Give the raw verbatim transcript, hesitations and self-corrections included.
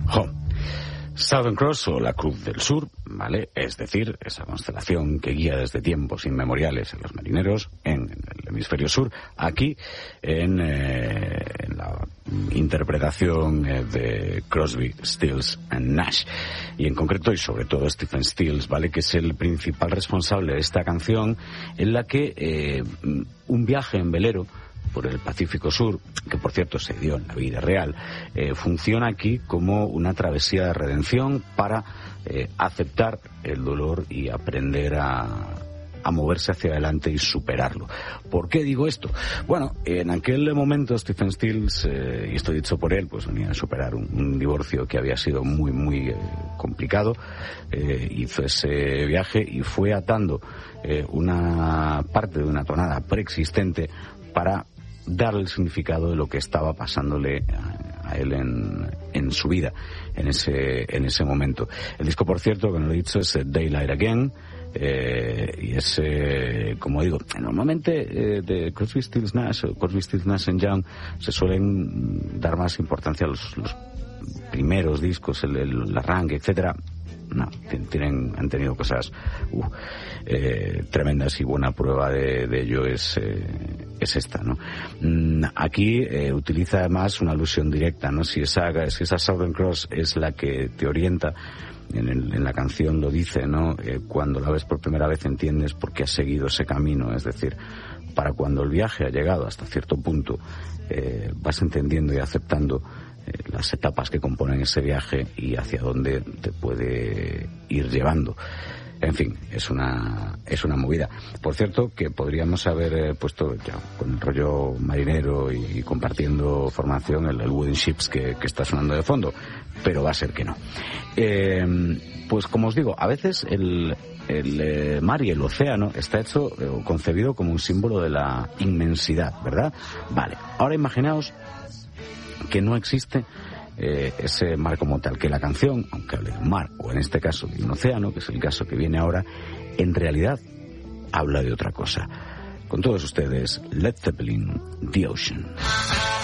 Jo. Southern Cross o la Cruz del Sur, ¿vale? Es decir, esa constelación que guía desde tiempos inmemoriales a los marineros en, en el hemisferio sur, aquí en, eh, en la interpretación eh, de Crosby, Stills and Nash. Y en concreto, y sobre todo Stephen Stills, ¿vale? Que es el principal responsable de esta canción, en la que eh, un viaje en velero por el Pacífico Sur, que por cierto se dio en la vida real, eh, funciona aquí como una travesía de redención para eh, aceptar el dolor y aprender a, a moverse hacia adelante y superarlo. ¿Por qué digo esto? Bueno, en aquel momento Stephen Stills, eh, y esto dicho por él, pues venía a superar un, un divorcio que había sido muy, muy eh, complicado, eh, hizo ese viaje y fue atando eh, una parte de una tonada preexistente para darle el significado de lo que estaba pasándole a, a él en, en su vida, en ese, en ese momento. El disco, por cierto, que no lo he dicho, es Daylight Again, eh, y es, eh, como digo, normalmente eh, de Crosby, Stills, Nash, o Crosby, Stills, Nash and Young se suelen dar más importancia a los, los primeros discos, el, el, el arranque, etcétera. No, tienen, han tenido cosas uh, eh, tremendas, y buena prueba de, de ello es, eh, es esta, ¿no? Mm, aquí eh, utiliza además una alusión directa, ¿no? Si esa, si esa Southern Cross es la que te orienta, en, el, en la canción lo dice, ¿no? Eh, cuando la ves por primera vez entiendes por qué has seguido ese camino, es decir, para cuando el viaje ha llegado hasta cierto punto, eh, vas entendiendo y aceptando las etapas que componen ese viaje y hacia dónde te puede ir llevando. En fin, es una es una movida. Por cierto, que podríamos haber eh, puesto ya con el rollo marinero y, y compartiendo formación el, el Wooden Ships que, que está sonando de fondo, pero va a ser que no. Eh, pues como os digo, a veces el el eh, mar y el océano está hecho eh, o concebido como un símbolo de la inmensidad, ¿verdad? Vale, ahora imaginaos que no existe eh, ese mar como tal, que la canción, aunque hable de un mar, o en este caso de un océano, que es el caso que viene ahora, en realidad habla de otra cosa. Con todos ustedes, Led Zeppelin, The Ocean.